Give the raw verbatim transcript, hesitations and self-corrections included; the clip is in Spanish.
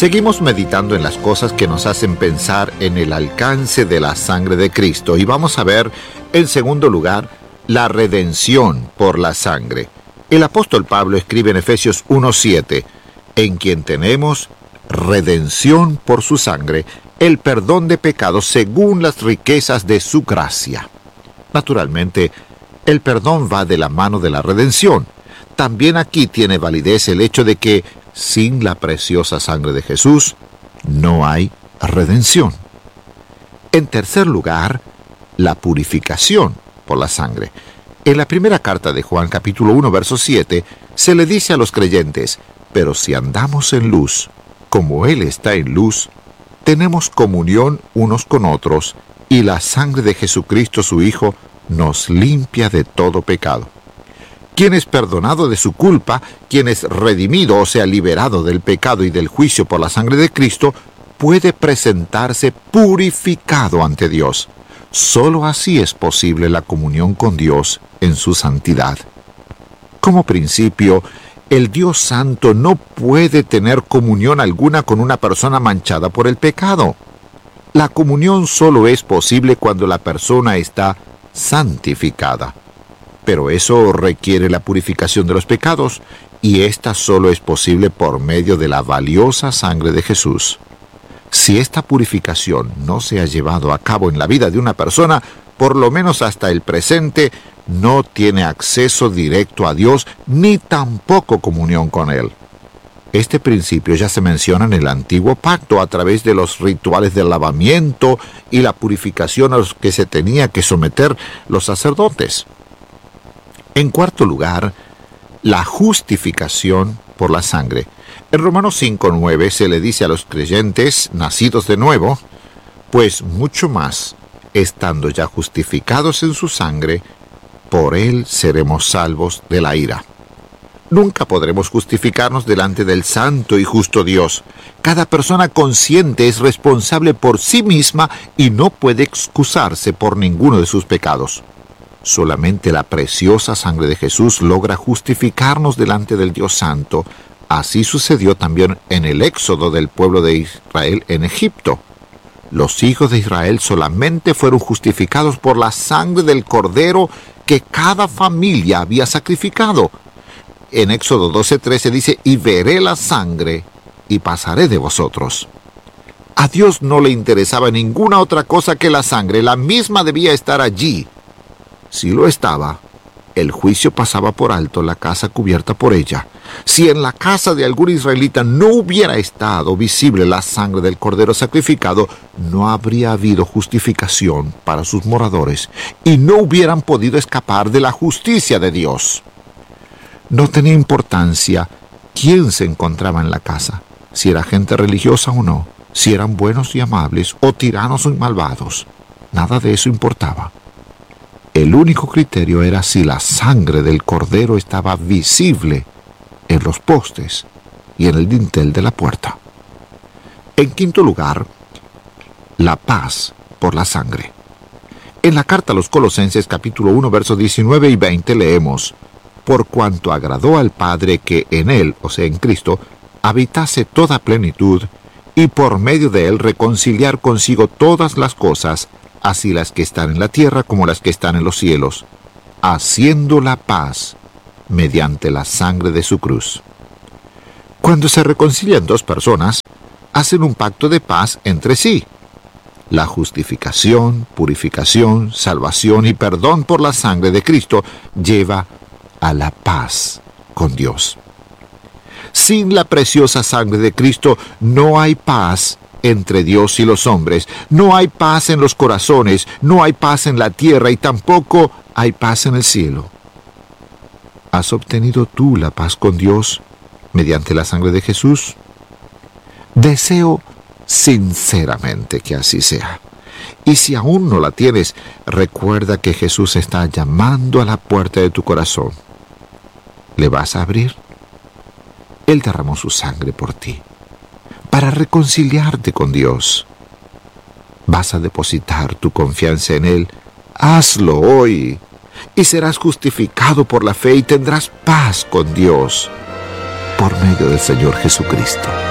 Seguimos meditando en las cosas que nos hacen pensar en el alcance de la sangre de Cristo y vamos a ver, en segundo lugar, la redención por la sangre. El apóstol Pablo escribe en Efesios uno siete, en quien tenemos redención por su sangre, el perdón de pecados según las riquezas de su gracia. Naturalmente, el perdón va de la mano de la redención. También aquí tiene validez el hecho de que sin la preciosa sangre de Jesús no hay redención. En tercer lugar, la purificación por la sangre. En la primera carta de Juan, capítulo uno, verso siete, se le dice a los creyentes, pero si andamos en luz, como Él está en luz, tenemos comunión unos con otros, y la sangre de Jesucristo su Hijo nos limpia de todo pecado. Quien es perdonado de su culpa, quien es redimido, o sea, liberado del pecado y del juicio por la sangre de Cristo, puede presentarse purificado ante Dios. Solo así es posible la comunión con Dios en su santidad. Como principio, el Dios Santo no puede tener comunión alguna con una persona manchada por el pecado. La comunión solo es posible cuando la persona está santificada. Pero eso requiere la purificación de los pecados, y esta solo es posible por medio de la valiosa sangre de Jesús. Si esta purificación no se ha llevado a cabo en la vida de una persona, por lo menos hasta el presente, no tiene acceso directo a Dios, ni tampoco comunión con Él. Este principio ya se menciona en el Antiguo Pacto a través de los rituales del lavamiento y la purificación a los que se tenía que someter los sacerdotes. En cuarto lugar, la justificación por la sangre. En Romanos cinco nueve se le dice a los creyentes nacidos de nuevo, pues mucho más, estando ya justificados en su sangre, por él seremos salvos de la ira. Nunca podremos justificarnos delante del santo y justo Dios. Cada persona consciente es responsable por sí misma y no puede excusarse por ninguno de sus pecados. Solamente la preciosa sangre de Jesús logra justificarnos delante del Dios Santo. Así sucedió también en el éxodo del pueblo de Israel en Egipto. Los hijos de Israel solamente fueron justificados por la sangre del cordero que cada familia había sacrificado. En Éxodo doce trece dice, y veré la sangre y pasaré de vosotros. A Dios no le interesaba ninguna otra cosa que la sangre, la misma debía estar allí. Si lo estaba, el juicio pasaba por alto la casa cubierta por ella. Si en la casa de algún israelita no hubiera estado visible la sangre del cordero sacrificado, no habría habido justificación para sus moradores y no hubieran podido escapar de la justicia de Dios. No tenía importancia quién se encontraba en la casa, si era gente religiosa o no, si eran buenos y amables o tiranos o malvados. Nada de eso importaba. El único criterio era si la sangre del cordero estaba visible en los postes y en el dintel de la puerta. En quinto lugar, la paz por la sangre. En la carta a los Colosenses capítulo uno versos diecinueve y veinte leemos, por cuanto agradó al Padre que en Él, o sea en Cristo, habitase toda plenitud, y por medio de Él reconciliar consigo todas las cosas, así las que están en la tierra como las que están en los cielos, haciendo la paz mediante la sangre de su cruz. Cuando se reconcilian dos personas, hacen un pacto de paz entre sí. La justificación, purificación, salvación y perdón por la sangre de Cristo lleva a la paz con Dios. Sin la preciosa sangre de Cristo no hay paz entre Dios y los hombres. No hay paz en los corazones, no hay paz en la tierra y tampoco hay paz en el cielo. ¿Has obtenido tú la paz con Dios mediante la sangre de Jesús? Deseo sinceramente que así sea. Y si aún no la tienes, recuerda que Jesús está llamando a la puerta de tu corazón. ¿Le vas a abrir? Él derramó su sangre por ti, para reconciliarte con Dios. ¿Vas a depositar tu confianza en Él? Hazlo hoy, y serás justificado por la fe y tendrás paz con Dios por medio del Señor Jesucristo.